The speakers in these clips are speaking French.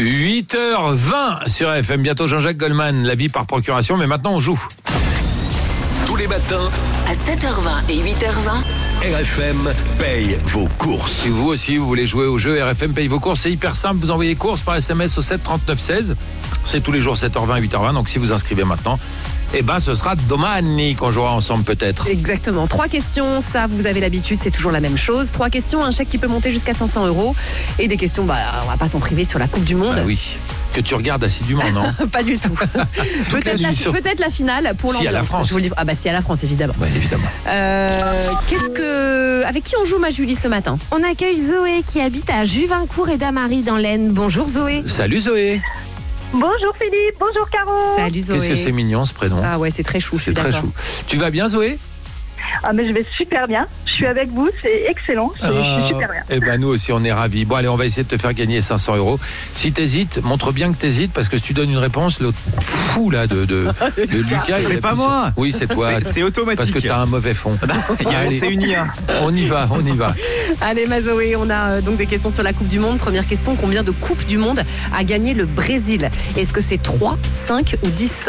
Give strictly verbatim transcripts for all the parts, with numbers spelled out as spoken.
huit heures vingt sur R F M. Bientôt Jean-Jacques Goldman, la vie par procuration. Mais maintenant, on joue. Tous les matins, à sept heures vingt et huit heures vingt, R F M paye vos courses. Si vous aussi, vous voulez jouer au jeu R F M paye vos courses, c'est hyper simple. Vous envoyez courses par S M S au sept trente-neuf seize. C'est tous les jours sept heures vingt, huit heures vingt. Donc si vous inscrivez maintenant, eh ben, ce sera domani qu'on jouera ensemble peut-être. Exactement. Trois questions, ça vous avez l'habitude, c'est toujours la même chose. Trois questions, un chèque qui peut monter jusqu'à cinq cents euros. Et des questions, bah, on va pas s'en priver, sur la Coupe du Monde. Bah oui. Que tu regardes assidûment, non? Pas du tout. peut-être, la, peut-être la finale pour l'ambiance. Si à la France. Je vous le dis. Ah bah si à la France, évidemment. Ouais, évidemment. Euh, qu'est-ce que... Avec qui on joue, ma Julie, ce matin? On accueille Zoé qui habite à Juvincourt et Damary dans l'Aisne. Bonjour Zoé. Salut Zoé. Bonjour Philippe, bonjour Caro. Salut Zoé. Qu'est-ce que c'est mignon ce prénom. Ah ouais, c'est très chou, je suis C'est très d'accord. chou. Tu vas bien Zoé? Ah mais je vais super bien, je suis avec vous, c'est excellent, je, je suis super bien. Eh ben nous aussi on est ravis. Bon allez, on va essayer de te faire gagner cinq cents euros. Si t'hésites, montre bien que t'hésites, parce que si tu donnes une réponse, l'autre fou là de, de, de Lucas... C'est pas moi. Oui, c'est toi. C'est, c'est automatique. Parce que t'as un mauvais fond. Allez, c'est une I A. On y va, on y va. Allez, ma Zoé, on a euh, donc des questions sur la Coupe du Monde. Première question, combien de Coupes du Monde a gagné le Brésil? Est-ce que c'est trois, cinq ou dix?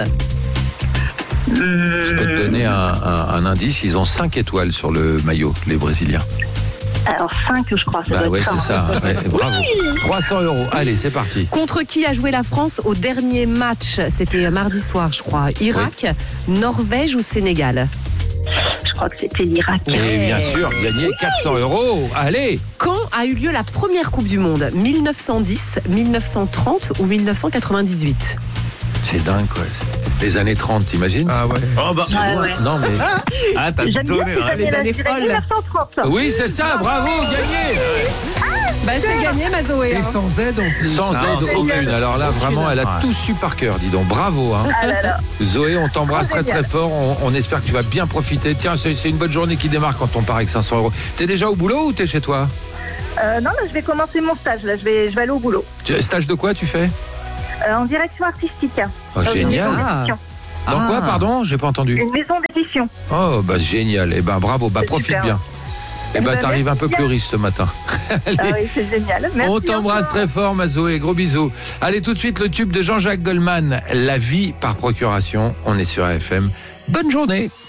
Je peux te donner un, un, un indice, ils ont cinq étoiles sur le maillot, les Brésiliens. Alors cinq je crois, ça Bah doit ouais, être c'est ça. ça. Ouais, bravo. trois cents euros. Allez, c'est parti. Contre qui a joué la France au dernier match? C'était mardi soir, je crois. Irak, Norvège ou Sénégal? Je crois que c'était l'Irak. Et bien sûr, gagner quatre cents euros. Allez. Quand a eu lieu la première Coupe du Monde? mille neuf cent dix, mille neuf cent trente ou mille neuf cent quatre-vingt-dix-huit? C'est dingue, quoi. Les années trente, t'imagines? Ah ouais. Oh bah. Ouais, ouais. Non, mais... Ah, t'as J'aime bien donné. que hein. j'avais les la- années j'avais folles. mille neuf cent trente. Oui, c'est ça, bravo, gagné. Bah, c'est gagné, ma Zoé. hein. sans aide en plus. Sans Ah, aide sans aucune. Alors là, vraiment, elle a Ouais. tout su par cœur, dis donc. Bravo, hein. Ah là là. Zoé, on t'embrasse Oh, très très génial. fort. On, on espère que tu vas bien profiter. Tiens, c'est, c'est une bonne journée qui démarre quand on part avec cinq cents euros. T'es déjà au boulot ou t'es chez toi? Euh, non, là je vais commencer mon stage, là je vais, je vais aller au boulot. Tu- Stage de quoi tu fais? Euh, en direction artistique. Oh, Dans une génial. maison Ah. d'édition. Dans Ah. quoi, pardon? J'ai pas entendu. Une maison d'édition. Oh, bah génial. Eh ben bravo, bah C'est profite super. bien. Eh ben bah, t'arrives un peu merci plus bien. riche ce matin. Allez. Ah oui, c'est génial. Merci On t'embrasse encore. très fort, ma Zoé. Gros bisous. Allez, tout de suite, le tube de Jean-Jacques Goldman. La vie par procuration. On est sur R F M. Bonne journée.